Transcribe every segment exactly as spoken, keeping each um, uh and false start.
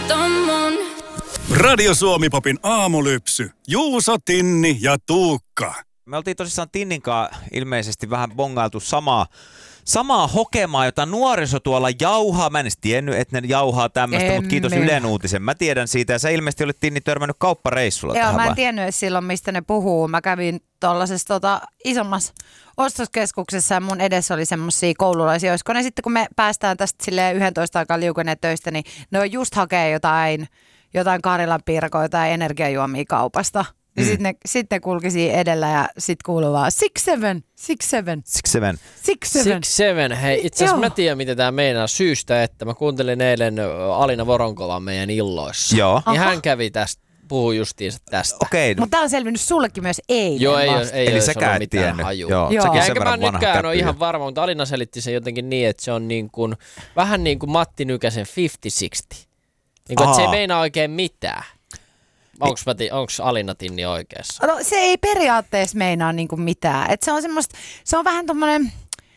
on mun. Radio Suomi-popin aamulypsy. Juuso, Tinni ja Tuukka. Me oltiin tosissaan Tinninkaan ilmeisesti vähän bongailtu samaa, samaa hokemaa, jota nuoriso tuolla jauhaa. Mä en edes tiennyt, että ne jauhaa tämmöistä, mutta kiitos Ylen uutisen. Mä tiedän siitä ja sä ilmeisesti olet Tinni törmännyt kauppareissulla Joo, tähän mä en vai? tiennyt edes silloin, mistä ne puhuu. Mä kävin tuollaisessa tota, isommassa ostoskeskuksessa ja mun edessä oli semmosia koululaisia. Olisiko ne sitten, kun me päästään tästä silleen yksitoista aikaa liukuneet töistä, niin ne on just hakee jotain, jotain Karilan piirakoita tai energiajuomia kaupasta. Ja mm. sitten ne, sit ne kulki siinä edellä ja sitten kuuluu vaan six seven, six seven. Six seven. Six seven. Six seven. Hei, itse asiassa mä tiedän, mitä tää meinaa syystä, että mä kuuntelin eilen Alina Voronkovan meidän illoissa. Joo. Ja hän kävi tästä, puhui justiinsa tästä. Okei. No. Mutta tää on selvinnyt sullekin myös eilen. Joo, ei, vasta. ei, Eli ei säkään et mitään tiennyt. hajua. Joo, Joo. säkin Ja sen enkä mä verran vanha nytkään ole käppy. ihan varma, mutta Alina selitti sen jotenkin niin, että se on niin kuin, vähän niin kuin Matti Nykäsen fifty sixty. Niin kuin, että se ei meinaa oikein mitään. Onko Alina Tinni oikeassa? No, se ei periaatteessa meinaa niinku mitään. Et se on semmoista, se on vähän tommonen,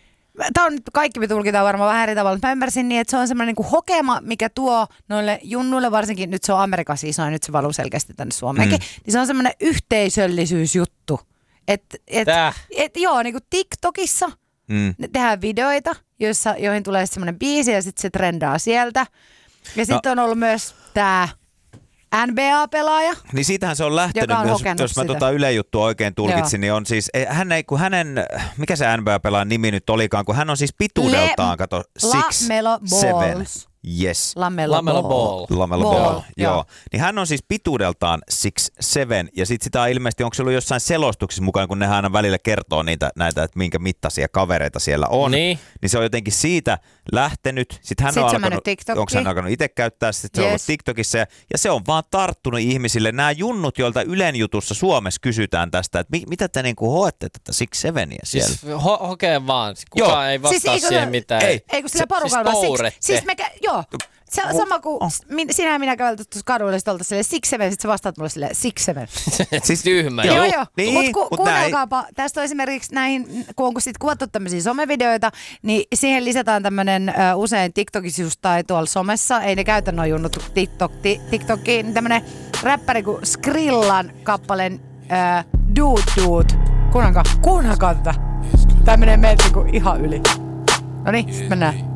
tää on nyt kaikki me tulkitaan varmaan vähän eri tavalla, mutta mä ymmärsin niin, että se on semmoinen niinku hokema, mikä tuo noille junnuille, varsinkin nyt se on Amerikassa iso ja nyt se valuu selkeästi tänne Suomeenkin, mm. niin se on semmoinen yhteisöllisyysjuttu. Että et, et, joo, niinku TikTokissa mm. tehdään videoita, joissa, joihin tulee semmoinen biisi ja sitten se trendaa sieltä. Ja sitten no. on ollut myös tää N B A-pelaaja. Niin siitähän se on lähtenyt, on jos, jos mä tuota Yle juttua oikein tulkitsin, niin on siis, hän ei, kun hänen, mikä se N B A-pelaajan nimi nyt olikaan, kun hän on siis pituudeltaan, Le- kato, six, Lamelo seven. Balls. Yes. Lamelo, Lamelo Ball. Ball. Lamelo Ball, Ball, joo. joo. Niin hän on siis pituudeltaan six seven ja sitten sitä on ilmeisesti, onko se ollut jossain selostuksissa mukaan, kun nehän aina välillä kertoo niitä, näitä, että minkä mittaisia kavereita siellä on. Niin. Niin se on jotenkin siitä lähtenyt. Sitten hän Sitten on se alkanut, onko hän alkanut itse käyttää, sitten se on Yes. ollut TikTokissa ja, ja se on vaan tarttunut ihmisille. Nämä junnut, joilta Ylen jutussa Suomessa kysytään tästä, että mi, mitä te niinku hoette tätä six seveniä siellä? Siis ho- hokee vaan. Kukaan Joo. ei vastaa Siis siihen eikö- mitään. ei. Ei kun sillä Se- porukalla siis vaan tourette. siksi. Siis mekä, joo. Se on sama kuin Oh. min, sinä ja minä käveltä tuossa kadulla ja sitten oltaisiin silleen six seven, sitten sä vastaat mulle silleen six seven. Siis tyhmä. Joo, Joo. joo. Niin, Mutta ku, mut kuunnelkaapa, tästä on esimerkiksi näihin, kun on sitten kuvattu tämmöisiä somevideoita, niin siihen lisätään tämmöinen ö, usein TikTokissa just tai tuolla somessa, ei ne käytä noin junnut TikTok, ti, TikTokiin, niin tämmöinen räppäri kuin Skrillan kappaleen ö, Dude Dude. Kuunnelkaa, kuunnelkaa tätä. Tää menee meiltä niinku ihan yli. Noniin, sit mennään.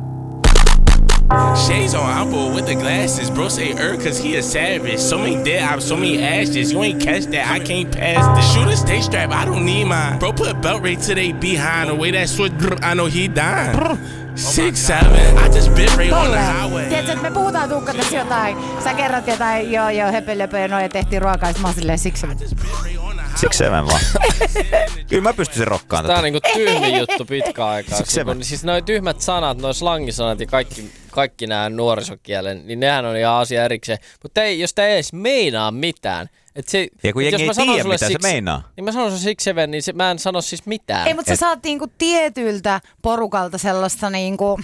Shades on Apple with the glasses. Bro say er cause he a savage. So many dead ops, so many ashes. You ain't catch that, I can't pass this. Shoot a stay strap, I don't need mine. Bro put a belt right to they behind. The way that switch, I know he dying. Six, seven, I just bit right on the highway. Tiedätkö, että me puhutaan Tuukka tässä jotain. Sä kerrot jotain, joo joo, höpölöpö ja noin ja tehtiin ruokaa, ja mä oon silleen six seven. Six seven vaan. Kyllä mä pystyisin rokkaan Tää tätä. on niinku tyhmin juttu pitkä aikaa. Siksi se Kun, siis noi tyhmät sanat, noi slangisanat ja kaikki, kaikki nämä nuorisokielen, niin nehän on ihan asia erikseen. Mutta jos tää ei edes meinaa mitään. Et se, Ja kun et jengi jos ei mä sanon tiedä, sulle mitä se six- meinaa. Niin mä sanon sulle six seven, niin se, mä en sano siis mitään. Ei, mutta sä saat niinku tietyltä porukalta sellaista niinku,